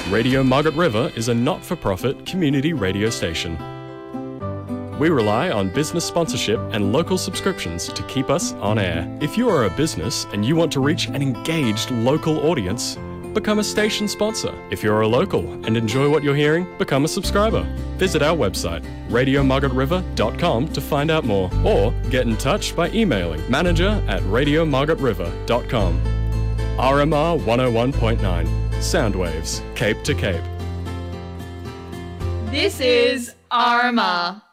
Radio Margaret River is a not-for-profit community radio station. We rely on business sponsorship and local subscriptions to keep us on air. If you are a business and you want to reach an engaged local audience, become a station sponsor. If you're a local and enjoy what you're hearing, become a subscriber. Visit our website, radiomargaretriver.com, to find out more, or get in touch by emailing manager@radiomargaretriver.com. RMR 101.9, Soundwaves, Cape to Cape. This is RMR.